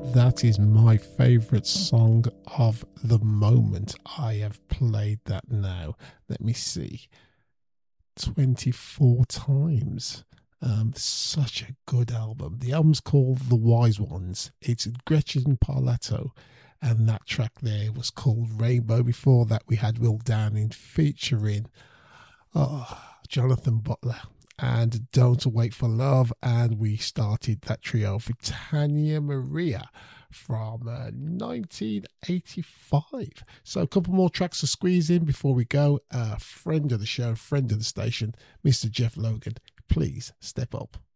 That is my favourite song of the moment. I have played that now. Let me see. 24 times. Such a good album. The album's called The Wise Ones. It's Gretchen Parlato, and that track there was called Rainbow. Before that, we had Will Downing featuring Jonathan Butler and Don't Wait for Love, and we started that trio for Tanya Maria from 1985. So a couple more tracks to squeeze in before we go. Friend of the show, friend of the station, Mr. Jeff Logan, please step up.